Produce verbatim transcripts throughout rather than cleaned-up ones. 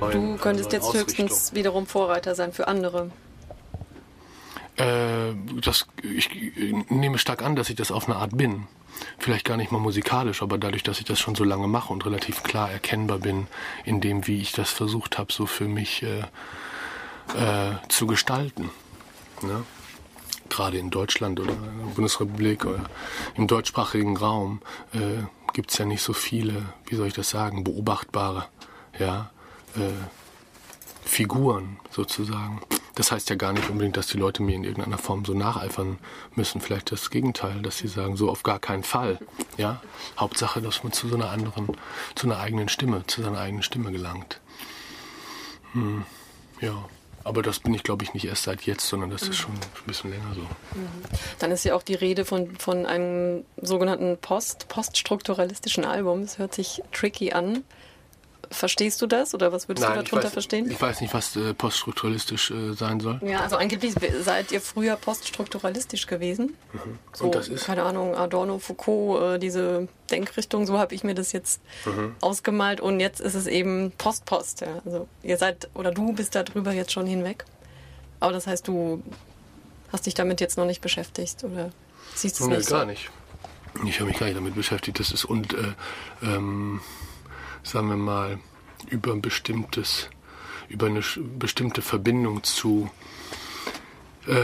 Du könntest jetzt höchstens wiederum Vorreiter sein für andere. Äh, das, ich, ich nehme stark an, dass ich das auf eine Art bin. Vielleicht gar nicht mal musikalisch, aber dadurch, dass ich das schon so lange mache und relativ klar erkennbar bin in dem, wie ich das versucht habe, so für mich äh, äh, zu gestalten. Ne? Gerade in Deutschland oder in der Bundesrepublik oder im deutschsprachigen Raum äh, gibt es ja nicht so viele, wie soll ich das sagen, beobachtbare, ja, äh, Figuren sozusagen. Das heißt ja gar nicht unbedingt, dass die Leute mir in irgendeiner Form so nacheifern müssen. Vielleicht das Gegenteil, dass sie sagen, so auf gar keinen Fall. Ja? Hauptsache, dass man zu so einer anderen, zu einer eigenen Stimme, zu seiner eigenen Stimme gelangt. Hm. Ja. Aber das bin ich, glaube ich, nicht erst seit jetzt, sondern das ist schon ein bisschen länger so. Dann ist ja auch die Rede von, von einem sogenannten Post, poststrukturalistischen Album. Das hört sich tricky an. Verstehst du das oder was würdest Nein, du darunter weiß, verstehen? Ich weiß nicht, was äh, poststrukturalistisch äh, sein soll. Ja, also angeblich seid ihr früher poststrukturalistisch gewesen. Mhm. So, und das ist? Keine Ahnung, Adorno, Foucault, äh, diese Denkrichtung, so habe ich mir das jetzt mhm. ausgemalt. Und jetzt ist es eben Post-Post. Ja. Also ihr seid, oder du bist darüber jetzt schon hinweg. Aber das heißt, du hast dich damit jetzt noch nicht beschäftigt oder siehst du es nee, nicht gar so? nicht. Ich habe mich gar nicht damit beschäftigt. Das ist und äh, ähm, sagen wir mal, über ein bestimmtes, über eine bestimmte Verbindung zu äh,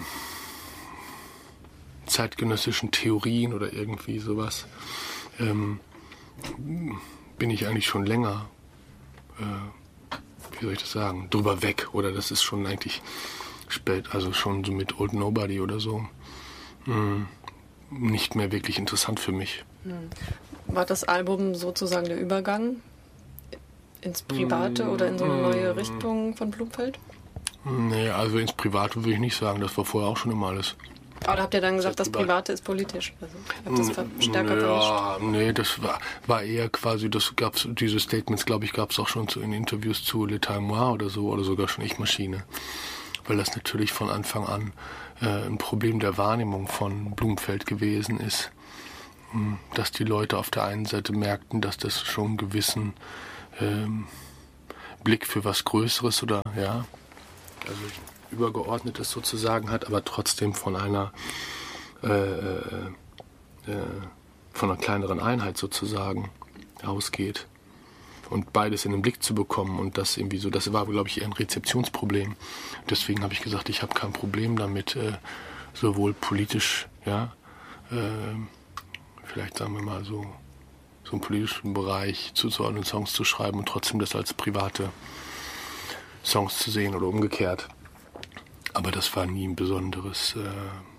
zeitgenössischen Theorien oder irgendwie sowas, ähm, bin ich eigentlich schon länger, äh, wie soll ich das sagen, drüber weg. Oder das ist schon eigentlich spät, also schon so mit Old Nobody oder so, mh, nicht mehr wirklich interessant für mich. War das Album sozusagen der Übergang ins Private mm, oder in so eine neue mm, Richtung von Blumfeld? Nee, also ins Private will ich nicht sagen, das war vorher auch schon immer alles. Aber da habt ihr dann gesagt, das Private ist politisch? Also, habt das stärker ja, vermischt? Nee, das war, war eher quasi, das gab's, diese Statements, glaube ich, gab es auch schon zu, in Interviews zu L'État Moi oder so, oder sogar schon Ich-Maschine. Weil das natürlich von Anfang an äh, ein Problem der Wahrnehmung von Blumfeld gewesen ist. Dass die Leute auf der einen Seite merkten, dass das schon einen gewissen ähm, Blick für was Größeres oder ja, also Übergeordnetes sozusagen hat, aber trotzdem von einer äh, äh, von einer kleineren Einheit sozusagen ausgeht. Und beides in den Blick zu bekommen und das irgendwie so, das war, glaube ich, eher ein Rezeptionsproblem. Deswegen habe ich gesagt, ich habe kein Problem damit, äh, sowohl politisch, ja, äh, vielleicht sagen wir mal so, so einen politischen Bereich zuzuordnen, Songs zu schreiben und trotzdem das als private Songs zu sehen oder umgekehrt. Aber das war nie ein besonderes, äh,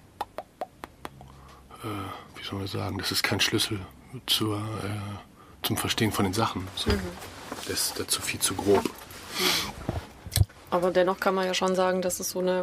äh, wie soll man sagen, das ist kein Schlüssel zur, äh, zum Verstehen von den Sachen. So. Mhm. Das ist dazu viel zu grob. Aber dennoch kann man ja schon sagen, dass es so eine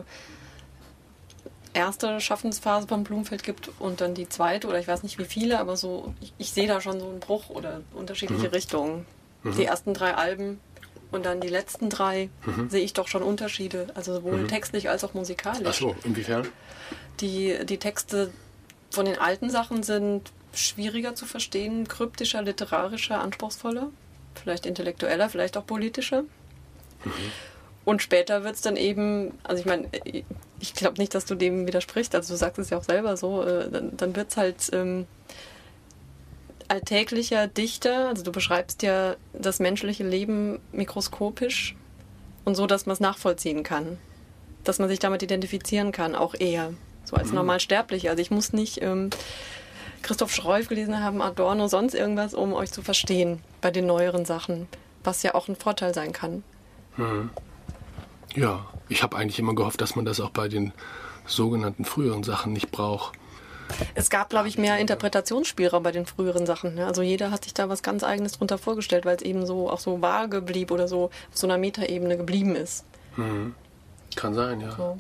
erste Schaffensphase von Blumfeld gibt und dann die zweite oder ich weiß nicht wie viele, aber so ich, ich sehe da schon so einen Bruch oder unterschiedliche mhm. Richtungen. Mhm. Die ersten drei Alben und dann die letzten drei mhm. sehe ich doch schon Unterschiede, also sowohl mhm. textlich als auch musikalisch. Ach so, inwiefern? Die, die Texte von den alten Sachen sind schwieriger zu verstehen, kryptischer, literarischer, anspruchsvoller, vielleicht intellektueller, vielleicht auch politischer. Mhm. Und später wird es dann eben, also ich meine, ich glaube nicht, dass du dem widersprichst, also du sagst es ja auch selber so, äh, dann, dann wird es halt ähm, alltäglicher, dichter, also du beschreibst ja das menschliche Leben mikroskopisch und so, dass man es nachvollziehen kann, dass man sich damit identifizieren kann, auch eher, so als mhm. Normalsterblicher. Also ich muss nicht ähm, Christoph Schreuf gelesen haben, Adorno, sonst irgendwas, um euch zu verstehen bei den neueren Sachen, was ja auch ein Vorteil sein kann. Mhm. Ja, ich habe eigentlich immer gehofft, dass man das auch bei den sogenannten früheren Sachen nicht braucht. Es gab, glaube ich, mehr Interpretationsspielraum bei den früheren Sachen. Ne? Also jeder hat sich da was ganz Eigenes drunter vorgestellt, weil es eben so auch so vage blieb oder so auf so einer Metaebene geblieben ist. Mhm. Kann sein, ja. So.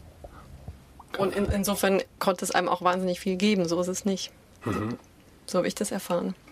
Und in, insofern konnte es einem auch wahnsinnig viel geben. So ist es nicht. Mhm. So habe ich das erfahren.